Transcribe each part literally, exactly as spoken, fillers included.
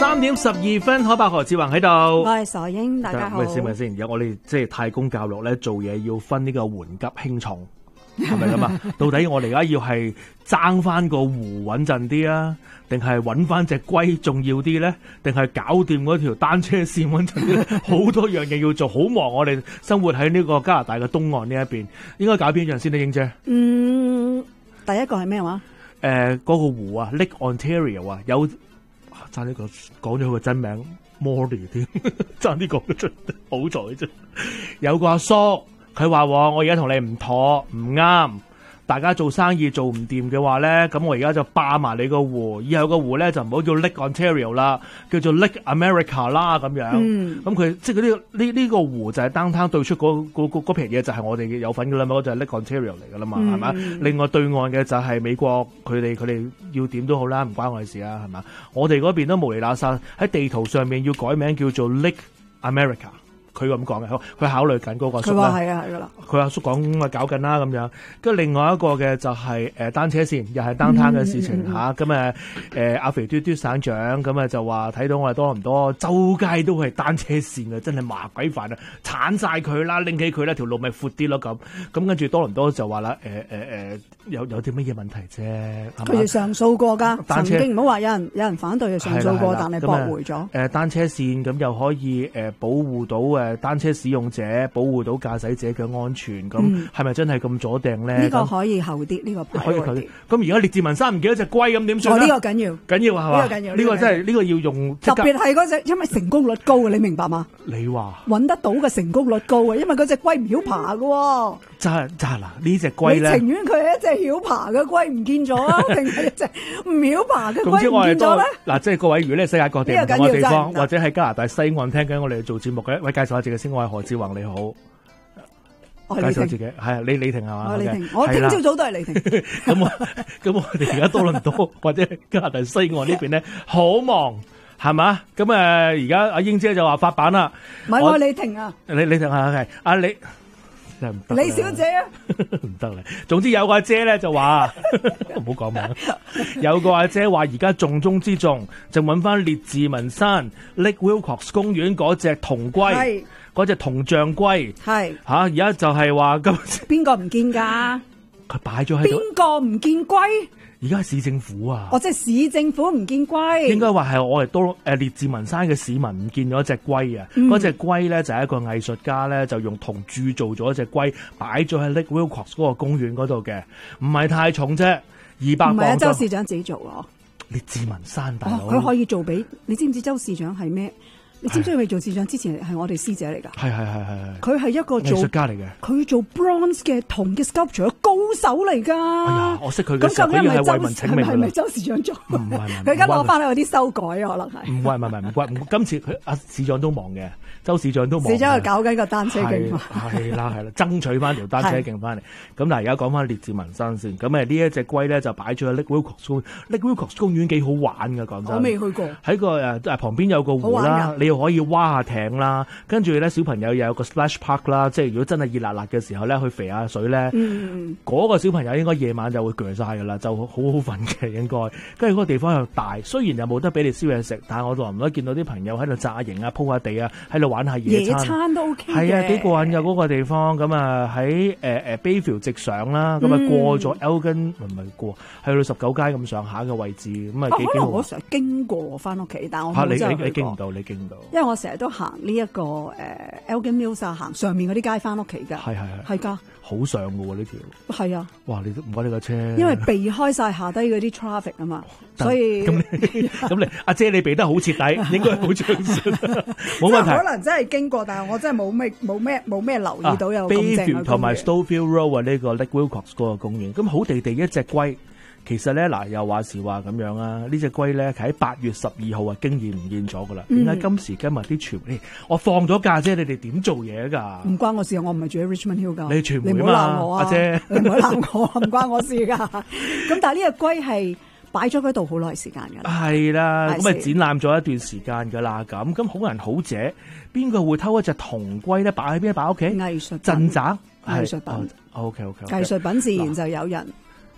三點十二分，海伯何志宏喺度。 我係傻英，大家好。 咪先咪先，而家我哋即係太公教育咧，做嘢要分呢個緩急輕重，係咪咁啊？到底我哋而家要係爭翻個湖穩陣啲啊，定係揾翻隻龜重要啲咧？定係搞掂嗰條單車線穩陣啲咧？好多樣嘢要做，好忙。我哋生活喺呢個加拿大嘅東岸呢一邊，應該搞邊樣先咧，英姐？ 嗯，第一個係咩話？誒、 呃，嗰、那個湖啊 ，Lake Ontario 啊，有。爭呢個講咗佢個真名 Morley 添，爭呢個出好彩啫。有個阿叔佢話我而家同你唔妥唔啱，大家做生意做唔掂嘅話咧，咁我而家就霸埋你個湖，以後個湖咧就唔好叫 Lake Ontario 啦，叫做 Lake America 啦咁樣。咁佢、嗯、即係呢呢呢個湖就係downtown對出嗰嗰片嘢就係我哋有份噶啦嘛，嗰就係 Lake Ontario 嚟噶啦嘛，係嘛、嗯？另外對岸嘅就係美國，佢哋佢哋要點都好啦，唔關我哋事啊，係嘛？我哋嗰邊都無厘啦沙喺地圖上面要改名叫做 Lake America。佢咁講嘅，佢考慮緊嗰個叔啦。佢話係啊，係噶啦。佢阿叔講啊，搞緊啦咁樣。跟住另外一個嘅就係誒單車線，又係單攤嘅事情嚇。咁誒誒阿肥嘟嘟省長咁啊就話睇到我哋多倫多周街都係單車線啊，真係麻鬼煩啊！鏟晒佢啦，拎起佢啦，條路咪闊啲咯咁。咁跟住多倫多就話啦，誒誒誒有有啲乜嘢問題啫？ 佢哋上訴過㗎，曾經唔好話有人有人反對，上訴過，但係駁回咗。誒單車線咁又可以誒保護到誒。誒，單車使用者保護到駕駛者嘅安全，咁係咪真係咁阻定咧？ 呢個可以後啲，呢個可以後啲。咁而家列治文山唔記得隻龜咁點算咧？ 呢個緊要， 緊要係嘛？ 呢個緊要， 呢個真係呢個要用。 特別係嗰隻，因為成功率高啊，你明白嗎？ 你話搵得到嘅成功率高啊，因為嗰隻龜唔曉爬噶。 真係真係嗱，呢隻龜咧， 你情願佢係一隻曉爬嘅龜唔見咗啊，定係一隻唔曉爬嘅龜唔見咗咧？ 嗱，即係各位，如果你係世界各地唔同嘅地方，或者喺加拿大西岸聽緊我哋做節目嘅，喂，介紹下自己先，我係何志宏，你好。介紹自己係啊，李李婷係嘛？ 李婷，我聽朝早都係李婷。 咁我咁我哋而家多倫多或者加拿大西岸呢邊咧，好忙係嘛？咁誒，而家阿英姐就話發版啦。 唔係我李婷啊， 李李婷係係阿李。 李小姐啊， 唔得啦。總之有個阿姐咧就話唔好講名。有個阿姐話而家重中之重就揾翻列治文山 Lake Wilcox 公園嗰隻銅龜，嗰隻銅像龜係吓，而家就係話今邊個唔見噶？ 佢擺咗喺度。 邊個唔見龜？而家係市政府啊！ 哦，即係市政府唔見龜， 應該話係我哋多誒列治文山嘅市民唔見咗一隻龜啊！嗰隻龜咧就係一個藝術家咧就用銅鑄造咗一隻龜，擺咗喺 Lake Wilcox 嗰個公園嗰度嘅，唔係太重啫，二百磅。唔係啊，周市長自己做啊！列治文山大佬，佢、哦、可以做俾你知唔知？周市長係咩？你知唔知佢做市長之前係我哋師姐嚟㗎？係係係係，佢係一個做藝術家嚟嘅，佢做 bronze 嘅銅嘅 sculpture 嘅高手嚟㗎。哎呀，我識佢嘅時候，佢要係為民請命㗎啦。係咪周市長做？唔係，佢而家攞翻嚟有啲修改啊，可能係。唔係唔係唔係唔關，今次佢阿市長都忙嘅，周市長都忙。市長係搞緊個單車徑。係啦係啦，爭取翻條單車徑翻嚟。咁嗱，而家講翻列治文山先。咁誒呢一隻龜咧就擺咗喺 Lake Wilcox。Lake Wilcox 公園幾好玩㗎，講真。我未去過。喺個誒誒旁邊有個湖啦，你。可以划下艇啦，跟住咧小朋友又有個 splash park 啦，即係如果真係熱辣辣嘅時候咧，去肥下水咧，嗰、嗯、個小朋友應該夜晚就會鋸晒噶啦，就好好瞓嘅應該。跟住嗰個地方又大，雖然又冇得俾你燒嘢食，但係我就唔得見到啲朋友喺度紮營啊、鋪下地啊，喺度玩下野餐，野餐都 OK 嘅，係啊，幾過癮㗎嗰個地方。咁啊喺誒誒 Bayview 直上啦，咁啊過咗 Elgin 唔係過，去到十九街咁上下嘅位置，咁啊幾幾好。我成日經過翻屋企，但我冇真係去過。你你經唔到，你經唔到。因為我成日都行呢、這、一個誒、呃、Elgin Mills 啊，行上面嗰啲街翻屋企噶，係係係，係噶，好上噶喎呢條，係啊，哇你都唔怪你架車，因為避開晒下低嗰啲 traffic 啊嘛，所以咁你咁你阿姐你避得好徹底，應該好暢順，冇問題。可能真係經過，但係我真係冇咩冇咩冇咩留意到有咁正嘅公園。同埋 Stouffville Road 啊呢個 Lake Wilcox 嗰個公園，咁好地地一隻龜。其實咧嗱，又話時話咁樣啊，呢隻龜咧喺八月十二號啊，經驗唔見咗噶啦。點解今時今日啲傳媒，我放咗假啫，你哋點做嘢噶？唔關我事啊，我唔係住喺 Richmond Hill 噶。你傳媒啊嘛，阿姐，你唔好鬧我，唔關我事噶。咁但係呢隻龜係擺咗喺度好耐時間噶啦。係啦，咁啊展覽咗一段時間噶啦，咁咁好人好姐，邊個會偷一隻銅龜咧？擺喺邊？擺屋企？藝術鎮宅藝術品。OK OK。藝術品自然就有人。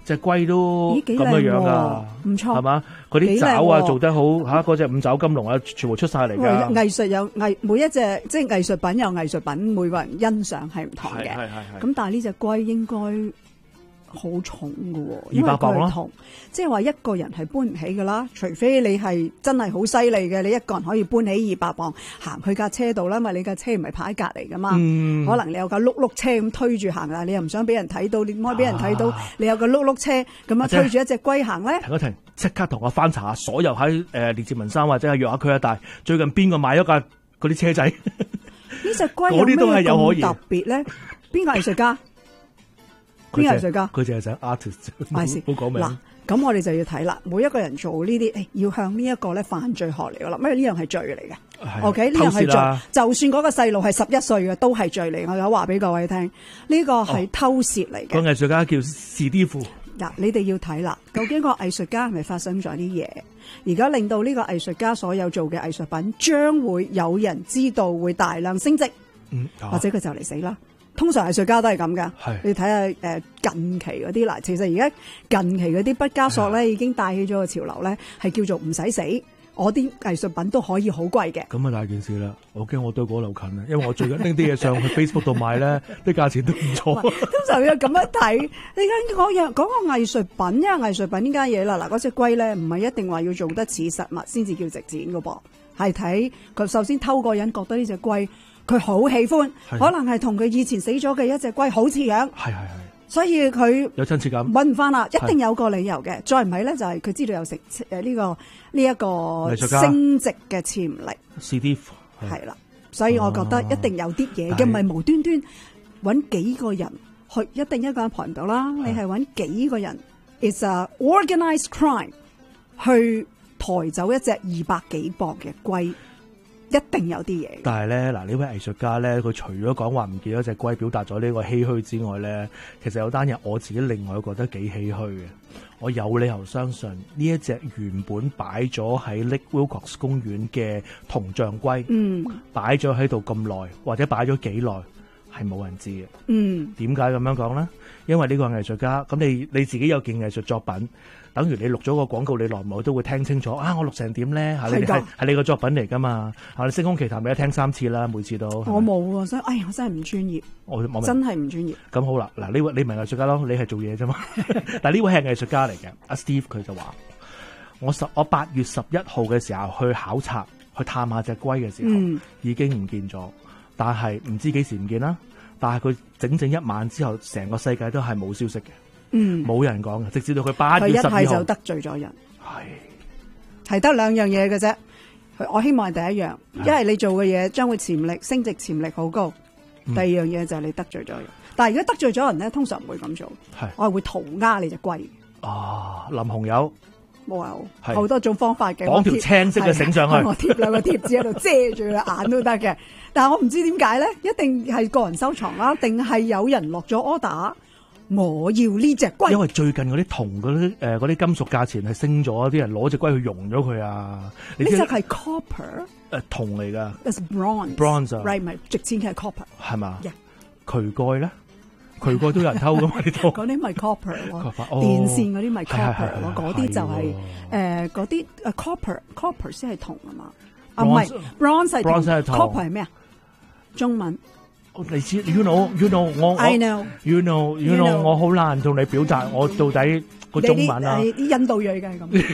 隻龜都咦幾咁嘅樣㗎， 靚喎唔錯係嘛？佢啲幾靚爪啊喎做得好嚇，嗰隻五爪金龍啊，全部出晒嚟喂㗎。 藝術有藝，每一隻即係藝術品有藝術品，每個人欣賞係唔同嘅。 係係係係咁但係呢隻龜應該好重㗎喎，因為二百磅咯佢係銅，即係話一個人係搬唔起㗎啦，除非你係真係好犀利嘅，你一個人可以搬起二百磅行去架車度啦，因為你架車唔係泊喺隔離㗎嘛， 嗯可能你有架碌碌車咁推住行啦，你又唔想俾人睇到，你唔可以俾人睇到，你有個碌碌車咁樣推住一隻龜行咧。 停一停，即刻同我翻查下所有喺誒列治文山或者係約克區一帶，最近邊個買咗架嗰啲車仔？ 呢隻龜有咩嗰啲都係有可咁疑特別咧？邊個藝術家？邊個藝術家？ 佢淨係想 artist， 係先冇講明。 嗱，咁我哋就要睇啦。每一個人做呢啲，誒要向呢一個咧犯罪學嚟㗎啦，因為呢樣係罪嚟嘅。 係 OK，呢樣係偷竊啦罪，就算嗰個細路係十一歲嘅，都係罪嚟。我有話俾各位聽，呢個係偷竊嚟個嘅。 藝術家叫史蒂夫， 嗱，你哋要睇啦，究竟個藝術家係咪發生咗啲嘢？而家令到呢個藝術家所有做嘅藝術品，將會有人知道會大量升值， 嗯，啊或者佢就嚟死啦。通常藝術家都係咁噶係， 你睇下誒近期嗰啲啦，其實而家近期嗰啲畢加索咧已經帶起咗個潮流咧，係叫做唔使死，我啲藝術品都可以好貴嘅。 咁啊大件事啦！我驚我對嗰度近啊，因為我最近拎啲嘢上去 Facebook 度賣咧，啲價錢都唔錯。 通常要咁樣睇，你講講樣講個藝術品，因為藝術品呢家嘢啦，嗱嗰隻龜咧唔係一定話要做得似實物先至叫值錢噶噃，係睇佢首先偷個人覺得呢隻龜。佢好喜歡， 係可能係同佢以前死咗嘅一隻龜好似樣， 係係係， 所以佢有親切感。 揾唔翻啦，一定有個理由嘅。再唔係咧，就係佢知道有食誒呢個呢一個藝術家升值嘅潛力， 史蒂夫係啦。所以我覺得一定有啲嘢嘅，唔係無端端揾幾個人去，一定一個人抬唔到啦。你係揾幾個人，it's a organised crime 去抬走一隻二百幾磅嘅龜。一定有啲嘢， 但係咧嗱，呢位藝術家咧，佢除咗講話唔見咗隻龜，表達咗呢個唏噓之外咧，其實有單嘢我自己另外覺得幾唏噓嘅。我有理由相信呢一隻原本擺咗喺 Lake Wilcox 公園嘅銅像龜， 嗯， 擺咗喺度咁耐，或者擺咗幾耐，係冇人知嘅。 嗯， 點解咁樣講咧？因為呢個藝術家，咁你你自己有件藝術作品。等於你錄咗個廣告，你耐唔耐都會聽清楚啊！我錄成點咧？係你係係你個作品嚟噶嘛？啊！你星空奇談你都聽三次啦，每次都。 我冇啊，所以哎呀，我真係唔專業。 我我真係唔專業。 咁好啦，嗱呢位你唔係藝術家咯，你係做嘢啫嘛。但係呢位係藝術家嚟嘅，阿 Steve 佢就話：我十我八月十一號嘅時候去考察去探下隻龜嘅時候，嗯、已經唔見咗，但係唔知幾時唔見啦。但係佢整整一晚之後，成個世界都係冇消息嘅。嗯，冇人講嘅，直至到佢八月十二號， 佢一係就得罪咗人，係係得兩樣嘢嘅啫。我希望係第一樣，一係你做嘅嘢將會潛力升值潛力好高，嗯、第二樣嘢就係你得罪咗人。但係如果得罪咗人咧，通常唔會咁做，係我係會塗鴉你隻龜。 啊，淋紅油冇有好多種方法嘅， 綁條青色嘅繩上去， 我貼兩個貼紙喺度遮住佢眼都得嘅。但係我唔知點解咧，一定係個人收藏啦，定係有人落咗 order。我要呢隻龜， 因為最近嗰啲銅嗰啲誒嗰啲金屬價錢係升咗，啲人攞隻龜去熔咗佢啊！ 呢隻係 copper 誒銅嚟㗎 ，it's bronze bronze 啊 ，right 咪值錢嘅係 copper 係嘛？ Yeah. 渠蓋咧，渠蓋都有人偷㗎嘛？呢度嗰啲咪 copper 咯，電線嗰啲咪 copper 咯，嗰啲就係誒嗰啲誒 copper copper 先係銅啊嘛，啊唔係 bronze 係銅 copper 係咩啊？中文。 你知 you know you know 我 I know you know you know 我好難同你表達我到底個中文啊！ 啲印度裔嘅係咁。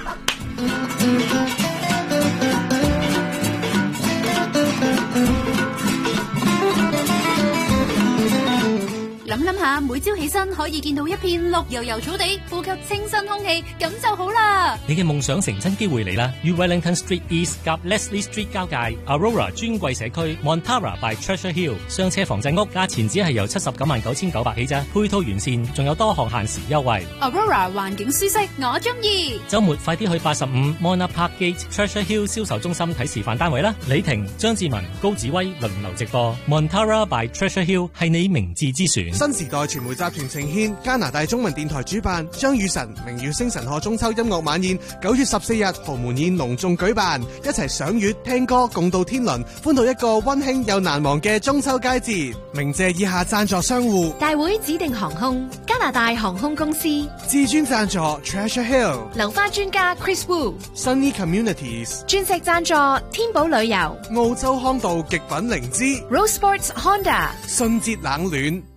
諗諗下，每朝起身可以見到一片綠油油草地，呼吸清新空氣，咁就好啦。 你嘅夢想成真機會嚟啦！於 Wellington Street East 及 Leslie Street 交界 Aurora 尊貴社區 Montara by Treasure Hill 雙車房仔屋，價錢只係由七十九萬九千九百起咋，配套完善，仲有多項限時優惠。 Aurora 環境舒適，我中意。 週末快啲去八十五 Mona Park Gate Treasure Hill 銷售中心睇示範單位啦！李婷、張志文、高子威輪流直播 Montara by Treasure Hill 係你明智之選。 新時代代傳媒集團呈獻，加拿大中文電台主辦，張雨晨明耀星神賀中秋音樂晚宴，九月十四日豪門宴隆重舉辦，一齊賞月聽歌，共度天倫，歡度一個溫馨又難忘嘅中秋佳節。鳴謝以下贊助商戶： 大會指定航空、加拿大航空公司、 至尊贊助 Treasure Hill、 流花專家 Chris Wu、 Sunny Communities、 鑽石贊助天寶旅遊、 澳洲康道極品靈芝、 Rose Sports Honda、 信捷冷暖。